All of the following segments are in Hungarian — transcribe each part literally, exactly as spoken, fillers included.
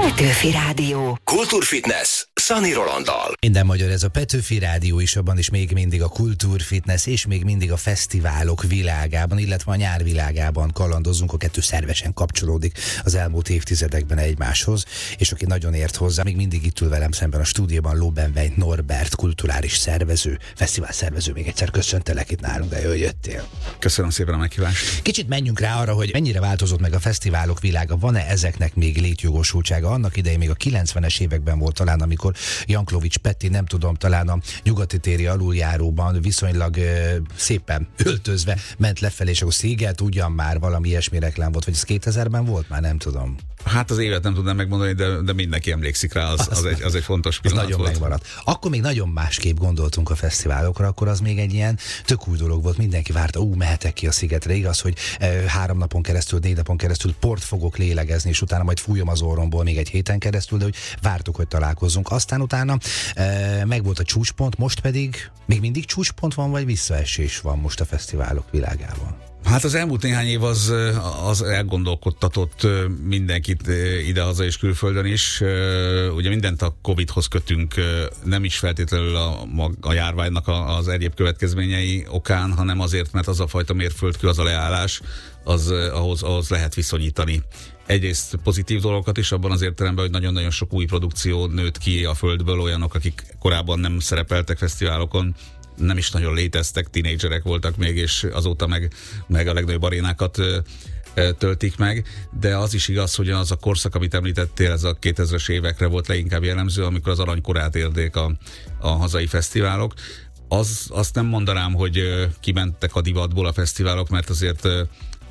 Petőfi Rádió. Kultúrfitness Szani Rolanddal. Minden magyar, ez a Petőfi Rádió is, abban is még mindig a kultúrfitness és még mindig a fesztiválok világában, illetve a nyár világában kalandozunk, a kettő szervesen kapcsolódik az elmúlt évtizedekben egymáshoz, és aki nagyon ért hozzá, még mindig itt ül velem szemben a stúdióban Lóbenvein Norbert, kulturális szervező, fesztivál szervező. Még egyszer köszöntelek itt nálunk, de jól jöttél. Köszönöm szépen a meghívást. Kicsit menjünk rá arra, hogy mennyire változott meg a fesztiválok világa, van-e ezeknek még létjogosultsága? Annak idején még a kilencvenes években volt talán, amikor Janklowicz Peti, nem tudom, talán a nyugati téri aluljáróban viszonylag ö, szépen öltözve ment lefelé, és akkor Szigelt ugyan már valami ilyesmi reklám volt, vagy ez kétezerben volt már, nem tudom. Hát az évet nem tudnám megmondani, de, de mindenki emlékszik rá, az, az, egy, az egy fontos pillanat nagyon volt. Megmaradt. Akkor még nagyon másképp gondoltunk a fesztiválokra, akkor az még egy ilyen tök új dolog volt, mindenki várta, ú, mehetek ki a Szigetre, igaz, hogy e, három napon keresztül, négy napon keresztül port fogok lélegezni, és utána majd fújom az orromból még egy héten keresztül, de hogy vártuk, hogy találkozzunk. Aztán utána e, meg volt a csúcspont, most pedig még mindig csúcspont van, vagy visszaesés van most a fesztiválok világában? Hát az elmúlt néhány év az, az elgondolkodtatott mindenkit idehaza és külföldön is. Ugye mindent a Covidhoz kötünk, nem is feltétlenül a, a járványnak az egyéb következményei okán, hanem azért, mert az a fajta mérföldkő, az a leállás, az ahhoz, ahhoz lehet viszonyítani. Egyrészt pozitív dolgokat is, abban az értelemben, hogy nagyon-nagyon sok új produkció nőtt ki a földből, olyanok, akik korábban nem szerepeltek fesztiválokon, nem is nagyon léteztek, tínédzserek voltak még, és azóta meg, meg a legnagyobb arénákat ö, ö, töltik meg, de az is igaz, hogy az a korszak, amit említettél, ez a kétezres évekre volt leginkább jellemző, amikor az aranykorát érték a, a hazai fesztiválok. Az, azt nem mondanám, hogy ö, kimentek a divatból a fesztiválok, mert azért ö,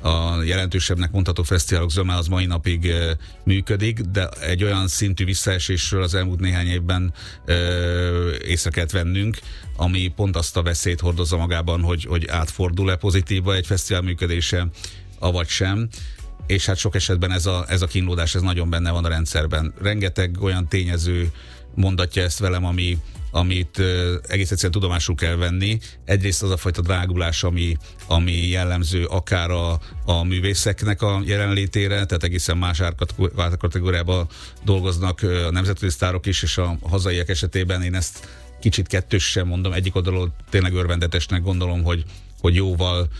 a jelentősebbnek mondható fesztiválok zöme az mai napig e, működik, de egy olyan szintű visszaesésről az elmúlt néhány évben e, észre kellett vennünk, ami pont azt a veszélyt hordozza magában, hogy, hogy átfordul-e pozitívba egy fesztivál működése, avagy sem. És hát sok esetben ez a, ez a kínlódás, ez nagyon benne van a rendszerben. Rengeteg olyan tényező mondatja ezt velem, ami amit uh, egész egyszerűen tudomásul kell venni. Egyrészt az a fajta drágulás, ami, ami jellemző akár a, a művészeknek a jelenlétére, tehát egészen más árkategóriában dolgoznak uh, a nemzetközi sztárok is, és a hazaiak esetében én ezt kicsit kettősen mondom, egyik oldalról tényleg örvendetesnek gondolom, hogy hogy jóval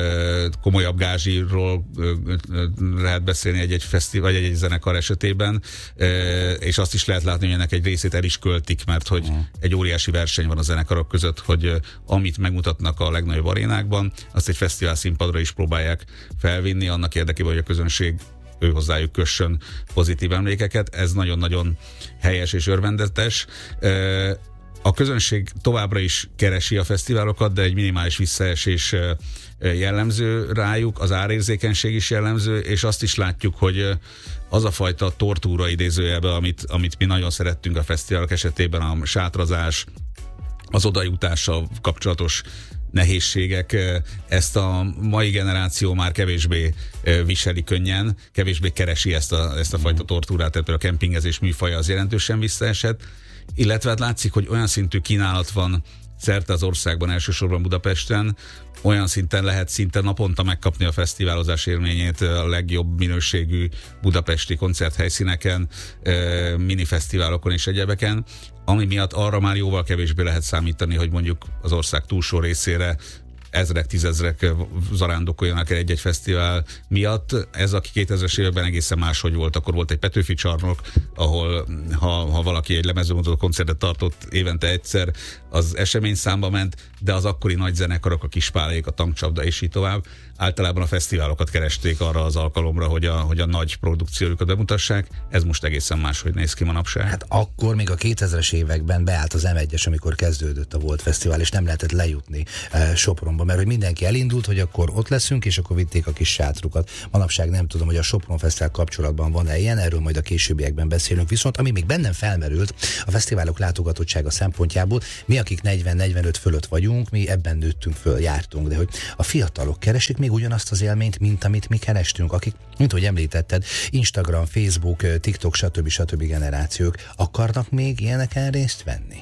ö, komolyabb gázsiról ö, ö, lehet beszélni egy-egy fesztivál, vagy egy-egy zenekar esetében, ö, és azt is lehet látni, hogy ennek egy részét el is költik, mert hogy uh-huh. egy óriási verseny van a zenekarok között, hogy ö, amit megmutatnak a legnagyobb arénákban, azt egy fesztivál színpadra is próbálják felvinni, annak érdekében, hogy a közönség ő hozzájuk kössön pozitív emlékeket. Ez nagyon-nagyon helyes és örvendetes. Ö, A közönség továbbra is keresi a fesztiválokat, de egy minimális visszaesés jellemző rájuk, az árérzékenység is jellemző, és azt is látjuk, hogy az a fajta tortúra idézőjelben, amit, amit mi nagyon szerettünk a fesztiválok esetében, a sátrazás, az odajutással kapcsolatos nehézségek, ezt a mai generáció már kevésbé viseli könnyen, kevésbé keresi ezt a, ezt a fajta tortúrát, tehát a kempingezés műfaja az jelentősen visszaesett, illetve hát látszik, hogy olyan szintű kínálat van szerte az országban, elsősorban Budapesten, olyan szinten lehet szinte naponta megkapni a fesztiválozás élményét a legjobb minőségű budapesti koncerthelyszíneken, minifesztiválokon és egyebeken, ami miatt arra már jóval kevésbé lehet számítani, hogy mondjuk az ország túlsó részére ezrek, tízezrek zarándokoljanak el egy-egy fesztivál miatt. Ez a kétezres években egészen máshogy volt. Akkor volt egy Petőfi csarnok, ahol ha, ha valaki egy lemezbemutató koncertet tartott évente egyszer, az eseményszámba ment, de az akkori nagy zenekarok, a Kispálék, a Tankcsapda és így tovább általában a fesztiválokat keresték arra az alkalomra, hogy a, hogy a nagy produkciójukat bemutassák. Ez most egészen máshogy néz ki manapság. Hát akkor még a kétezres években beállt az em egyes, amikor kezdődött a Volt Fesztivál, és nem lehetett lejutni e, Sopronba, mert hogy mindenki elindult, hogy akkor ott leszünk, és akkor vitték a kis sátrukat. Manapság nem tudom, hogy a Sopron Fesztivál kapcsolatban van-e ilyen, erről majd a későbbiekben beszélünk. Viszont ami még bennem felmerült a fesztiválok látogatottsága szempontjából, mi akik negyven-negyvenöt fölött vagyunk, mi ebben nőttünk föl, jártunk, de hogy a fiatalok keresik még ugyanazt az élményt, mint amit mi kerestünk, akik, mint hogy említetted, Instagram, Facebook, TikTok, stb. stb. Generációk akarnak még ilyeneken részt venni?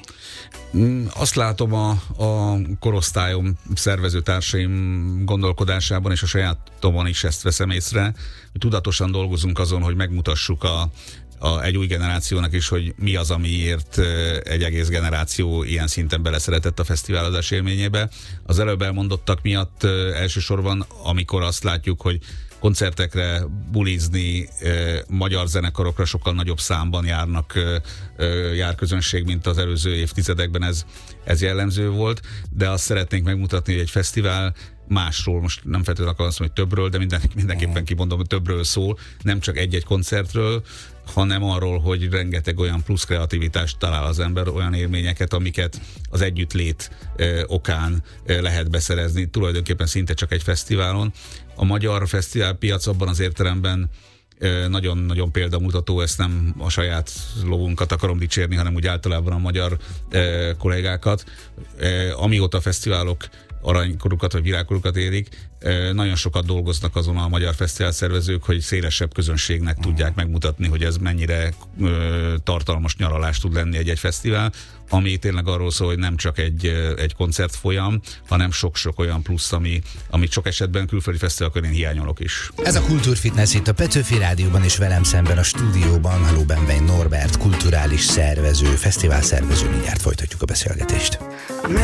Azt látom a, a korosztályom, szervezőtársaim gondolkodásában, és a sajátomon is ezt veszem észre, hogy tudatosan dolgozunk azon, hogy megmutassuk a, a, egy új generációnak is, hogy mi az, amiért egy egész generáció ilyen szinten beleszeretett a fesztiválozás élményébe. Az előbb elmondottak miatt elsősorban, amikor azt látjuk, hogy koncertekre, bulizni, eh, magyar zenekarokra sokkal nagyobb számban járnak, eh, eh, jár közönség, mint az előző évtizedekben, ez, ez jellemző volt, de azt szeretnénk megmutatni, hogy egy fesztivál másról, most nem feltétlenül akarom azt mondani, hogy többről, de minden, mindenképpen kimondom, hogy többről szól, nem csak egy-egy koncertről, hanem arról, hogy rengeteg olyan plusz kreativitást talál az ember, olyan élményeket, amiket az együttlét eh, okán eh, lehet beszerezni, tulajdonképpen szinte csak egy fesztiválon. A magyar fesztiválpiac abban az értelemben nagyon-nagyon példamutató, ezt nem a saját lovunkat akarom dicsérni, hanem úgy általában a magyar eh, kollégákat. Eh, amióta a fesztiválok aranykorukat vagy virágkorukat érik, eh, nagyon sokat dolgoznak azon a magyar fesztivál szervezők, hogy szélesebb közönségnek tudják megmutatni, hogy ez mennyire eh, tartalmas nyaralás tud lenni egy-egy fesztivál, ami tényleg arról szól, hogy nem csak egy, egy koncertfolyam, hanem sok-sok olyan plusz, ami, amit sok esetben külföldi fesztiválokon én hiányolok is. Ez a Kultúrfitness itt a Petőfi Rádióban, és velem szemben a stúdióban Haló Benbein Norbert, kulturális szervező, fesztivál szervező. Mindjárt folytatjuk a beszélgetést.